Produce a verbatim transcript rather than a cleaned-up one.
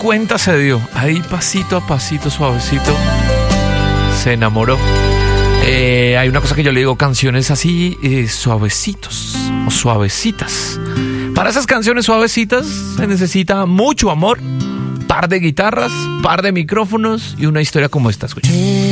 cuenta se dio. Ahí pasito a pasito, suavecito, se enamoró. Eh, hay una cosa que yo le digo, canciones así, eh, suavecitos o suavecitas. Para esas canciones suavecitas se necesita mucho amor, par de guitarras, par de micrófonos y una historia como esta. Escucha.